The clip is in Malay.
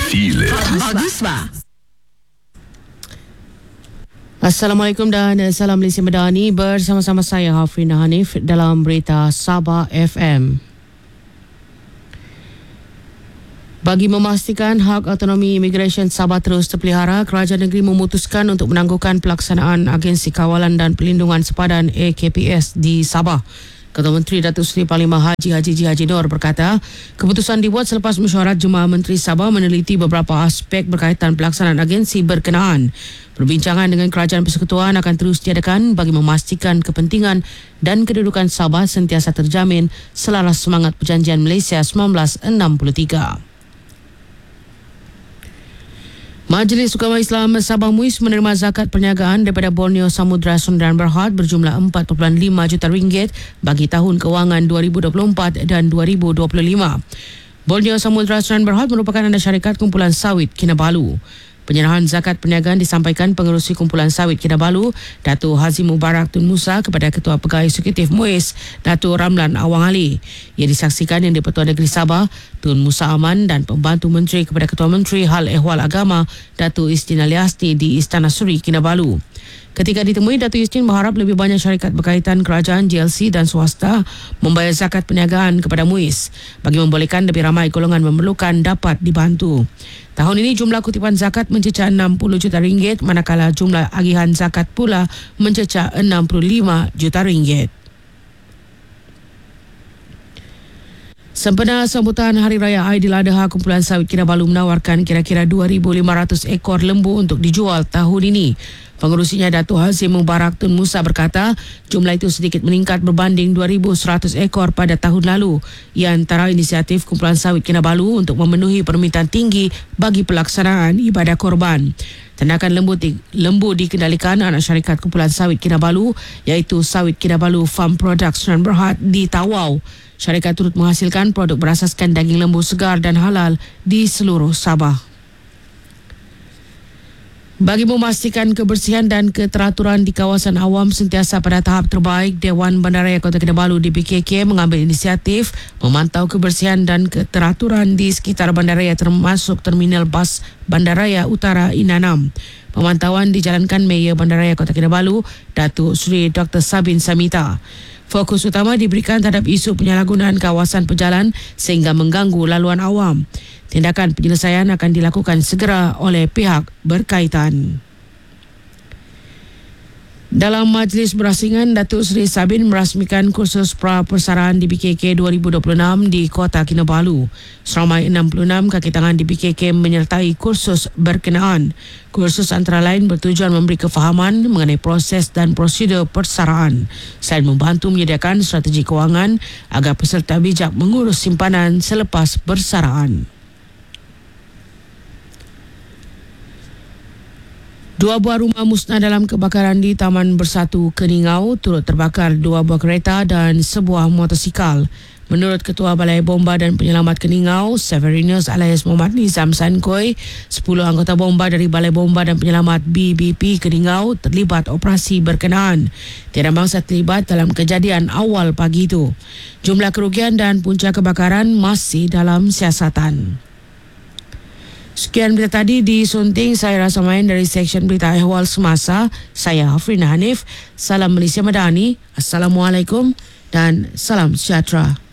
Feel it. Bagus ba? Assalamualaikum dan salam Malaysia Madani. Bersama-sama saya Hafrina Hanif dalam berita Sabah FM. Bagi memastikan hak autonomi imigresen Sabah terus terpelihara, Kerajaan Negeri memutuskan untuk menangguhkan pelaksanaan Agensi Kawalan dan Perlindungan Sepadan AKPS di Sabah. Ketua Menteri Datuk Seri Panglima Haji Haji Nur berkata, keputusan dibuat selepas mesyuarat Jemaah Menteri Sabah meneliti beberapa aspek berkaitan pelaksanaan agensi berkenaan. Perbincangan dengan Kerajaan Persekutuan akan terus diadakan bagi memastikan kepentingan dan kedudukan Sabah sentiasa terjamin selaras semangat Perjanjian Malaysia 1963. Majlis Ukama Islam Sabah MUIS menerima zakat perniagaan daripada Borneo Samudra Sundaran Berhad berjumlah 4.5 juta ringgit bagi tahun kewangan 2024 dan 2025. Borneo Samudra Sundaran Berhad merupakan anda syarikat kumpulan sawit Kinabalu. Penyerahan zakat perniagaan disampaikan Pengerusi Kumpulan Sawit Kinabalu, Datuk Haji Mubarak Tun Musa kepada Ketua Pegawai Eksekutif MUIS, Datuk Ramlan Awang Ali. Ia disaksikan yang di-Pertua Negeri Sabah, Tun Musa Aman dan Pembantu Menteri kepada Ketua Menteri Hal Ehwal Agama, Datuk Istin Aliasti di Istana Suri Kinabalu. Ketika ditemui, Datuk Istin berharap lebih banyak syarikat berkaitan kerajaan, GLC dan swasta membayar zakat perniagaan kepada MUIS bagi membolehkan lebih ramai golongan memerlukan dapat dibantu. Tahun ini jumlah kutipan zakat mencecah 60 juta ringgit manakala jumlah agihan zakat pula mencecah 65 juta ringgit. Sempena sambutan Hari Raya Aidiladha, Kumpulan Sawit Kinabalu menawarkan kira-kira 2,500 ekor lembu untuk dijual tahun ini. Pengerusinya Datuk Haji Mubarak Tun Musa berkata, jumlah itu sedikit meningkat berbanding 2,100 ekor pada tahun lalu. Ia antara inisiatif Kumpulan Sawit Kinabalu untuk memenuhi permintaan tinggi bagi pelaksanaan ibadah korban. Ternakan lembu dikendalikan anak syarikat Kumpulan Sawit Kinabalu iaitu Sawit Kinabalu Farm Products Sundaran Berhad di Tawau. Syarikat turut menghasilkan produk berasaskan daging lembu segar dan halal di seluruh Sabah. Bagi memastikan kebersihan dan keteraturan di kawasan awam sentiasa pada tahap terbaik, Dewan Bandaraya Kota Kinabalu DBKK mengambil inisiatif memantau kebersihan dan keteraturan di sekitar bandaraya termasuk Terminal Bas Bandaraya Utara Inanam. Pemantauan dijalankan Mayor Bandaraya Kota Kinabalu, Datuk Seri Dr. Sabin Samita. Fokus utama diberikan terhadap isu penyalahgunaan kawasan pejalan sehingga mengganggu laluan awam. Tindakan penyelesaian akan dilakukan segera oleh pihak berkaitan. Dalam majlis berasingan, Datuk Seri Sabin merasmikan kursus pra-persaraan di BKK 2026 di Kota Kinabalu. Seramai 66 kaki tangan di BKK menyertai kursus berkenaan. Kursus antara lain bertujuan memberi kefahaman mengenai proses dan prosedur persaraan, selain membantu menyediakan strategi kewangan agar peserta bijak mengurus simpanan selepas persaraan. 2 buah rumah musnah dalam kebakaran di Taman Bersatu Keningau, turut terbakar 2 buah kereta dan sebuah motosikal. Menurut Ketua Balai Bomba dan Penyelamat Keningau, Severinus alias Muhammad Nizam Sankoi, 10 anggota bomba dari Balai Bomba dan Penyelamat BBP Keningau terlibat operasi berkenaan. Tiada mangsa terlibat dalam kejadian awal pagi itu. Jumlah kerugian dan punca kebakaran masih dalam siasatan. Sekian berita tadi disunting saya Rasa Main dari Seksyen Berita Ehwal Semasa. Saya Hafrina Hanif. Salam Malaysia Madani. Assalamualaikum dan salam sejahtera.